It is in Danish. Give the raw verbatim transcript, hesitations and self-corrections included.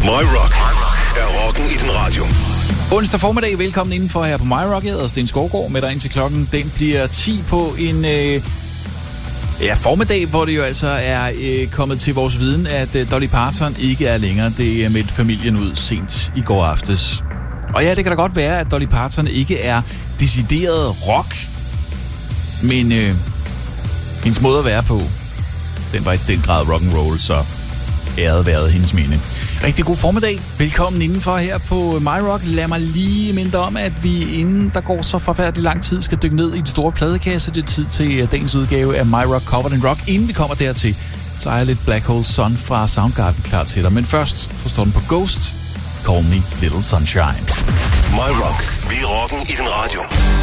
My Rock er rocken i din radio. Onsdag formiddag, velkommen indenfor her på My Rock. Jeg hedder Sten Skovgaard med dig indtil klokken. Den bliver ti på en øh, ja, formiddag, hvor det jo altså er øh, kommet til vores viden, at øh, Dolly Parton ikke er længere. Det er meldt familien ud sent i går aftes. Og ja, det kan da godt være, at Dolly Parton ikke er decideret rock, men øh, hendes måde at være på, den var i den grad rock'n'roll, så æret været hendes minde. Rigtig god formiddag. Velkommen indenfor her på My Rock. Lad mig lige minde om, at vi inden der går så forfærdelig lang tid, skal dykke ned i den store pladekasse. Det er tid til dagens udgave af My Rock Covered in Rock. Inden vi kommer dertil, så er jeg lidt Black Hole Sun fra Soundgarden klar til dig. Men først, så står den på Ghost. Call Me Little Sunshine. My Rock. Vi er rocken i din radio.